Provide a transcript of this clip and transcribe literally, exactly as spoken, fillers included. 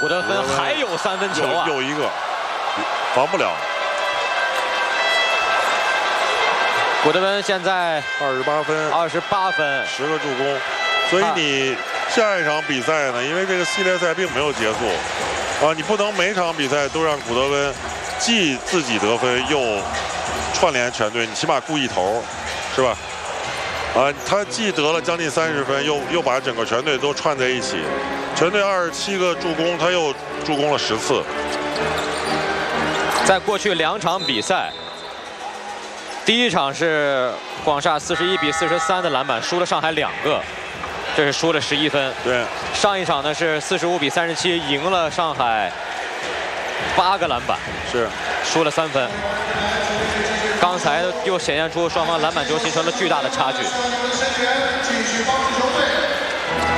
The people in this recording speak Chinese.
古德芬还有三分球啊， 又一个防不了。 古德芬现在二十八分， 二十八分， 十个助攻。所以你下一场比赛呢，因为这个系列赛并没有结束，啊，你不能每场比赛都让古德温既自己得分又串联全队，你起码顾一头，是吧？啊，他既得了将近三十分，又又把整个全队都串在一起，全队二十七个助攻，他又助攻了十次。 在过去两场比赛，第一场是广厦四十一比四十三的篮板，输了上海两个，这是输了十一分。 对， 上一场呢是四十五比三十七赢了上海八个篮板， 是输了三分。刚才又显现出双方篮板球形成了巨大的差距。